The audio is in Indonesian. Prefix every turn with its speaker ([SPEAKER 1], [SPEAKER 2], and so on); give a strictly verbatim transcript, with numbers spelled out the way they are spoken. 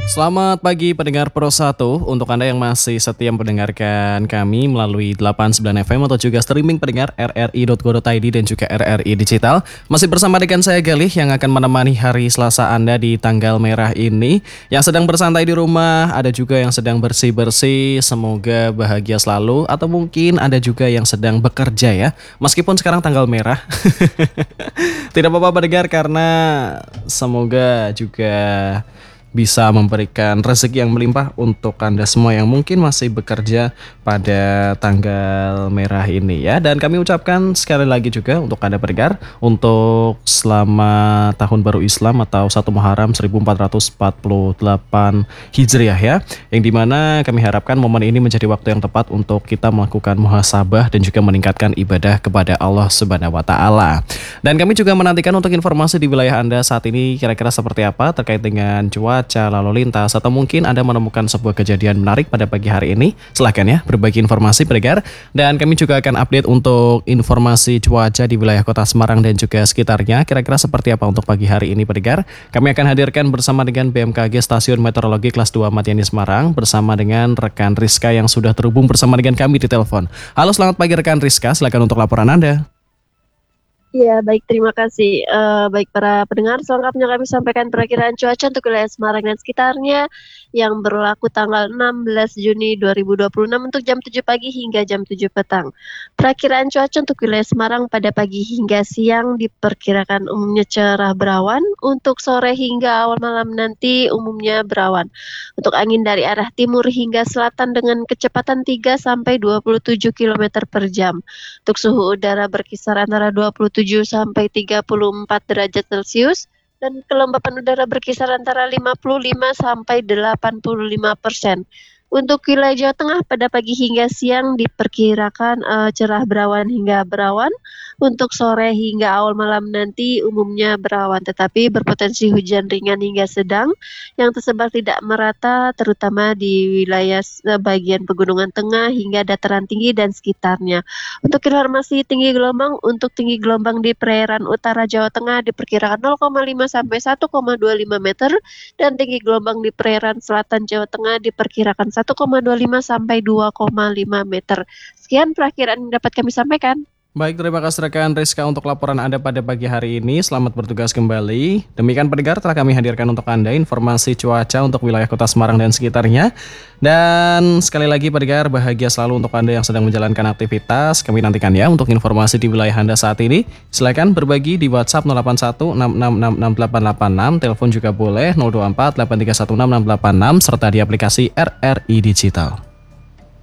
[SPEAKER 1] Selamat pagi pendengar Pro satu. Untuk Anda yang masih setia mendengarkan kami melalui delapan puluh sembilan F M atau juga streaming pendengar r r i dot co dot i d dan juga R R I Digital. Masih bersama dengan saya Galih yang akan menemani hari Selasa Anda di tanggal merah ini. Yang sedang bersantai di rumah, ada juga yang sedang bersih-bersih, semoga bahagia selalu. Atau mungkin ada juga yang sedang bekerja ya, meskipun sekarang tanggal merah. Tidak apa-apa pendengar, karena semoga juga bisa memberikan rezeki yang melimpah untuk Anda semua yang mungkin masih bekerja pada tanggal merah ini ya. Dan kami ucapkan sekali lagi juga untuk Anda pendengar, untuk selamat tahun baru Islam atau satu Muharram seribu empat ratus empat puluh delapan Hijriah ya. Yang dimana kami harapkan momen ini menjadi waktu yang tepat untuk kita melakukan muhasabah dan juga meningkatkan ibadah kepada Allah Subhanahu wa taala. Dan kami juga menantikan untuk informasi di wilayah Anda saat ini kira-kira seperti apa terkait dengan cuaca, cuaca, lalu lintas, atau mungkin Anda menemukan sebuah kejadian menarik pada pagi hari ini. Silahkan ya berbagi informasi pendengar. Dan kami juga akan update untuk informasi cuaca di wilayah kota Semarang dan juga sekitarnya. Kira-kira seperti apa untuk pagi hari ini pendengar. Kami akan hadirkan bersama dengan B M K G Stasiun Meteorologi Kelas dua Matiani Semarang, bersama dengan rekan Rizka yang sudah terhubung bersama dengan kami di telepon. Halo, selamat pagi rekan Rizka, silakan untuk laporan Anda.
[SPEAKER 2] Ya, baik, terima kasih. Uh, baik para pendengar, selengkapnya kami sampaikan perakiraan cuaca untuk wilayah Semarang dan sekitarnya yang berlaku tanggal enam belas Juni dua ribu dua puluh enam untuk jam tujuh pagi hingga jam tujuh petang. Perakiraan cuaca untuk wilayah Semarang pada pagi hingga siang diperkirakan umumnya cerah berawan, untuk sore hingga awal malam nanti umumnya berawan. Untuk angin dari arah timur hingga selatan dengan kecepatan tiga sampai dua puluh tujuh kilometer per jam. Untuk suhu udara berkisar antara dua puluh tujuh sampai tiga puluh empat derajat Celcius dan kelembapan udara berkisar antara lima puluh lima sampai delapan puluh lima persen. Untuk wilayah Jawa Tengah pada pagi hingga siang diperkirakan uh, cerah berawan hingga berawan. Untuk sore hingga awal malam nanti umumnya berawan, tetapi berpotensi hujan ringan hingga sedang yang tersebar tidak merata, terutama di wilayah bagian pegunungan tengah hingga dataran tinggi dan sekitarnya. Untuk informasi tinggi gelombang, untuk tinggi gelombang di perairan utara Jawa Tengah diperkirakan nol koma lima sampai satu koma dua lima meter, dan tinggi gelombang di perairan selatan Jawa Tengah diperkirakan satu koma dua lima sampai dua koma lima meter. Sekian perakiraan yang dapat kami sampaikan.
[SPEAKER 1] Baik, terima kasih rekan Rizka untuk laporan Anda pada pagi hari ini. Selamat bertugas kembali. Demikian pendengar, telah kami hadirkan untuk Anda informasi cuaca untuk wilayah kota Semarang dan sekitarnya. Dan sekali lagi pendengar, bahagia selalu untuk Anda yang sedang menjalankan aktivitas. Kami nantikan ya untuk informasi di wilayah Anda saat ini. Silakan berbagi di WhatsApp nol delapan satu enam enam enam enam delapan delapan enam, telepon juga boleh nol dua empat delapan tiga satu enam enam delapan enam, serta di aplikasi R R I Digital.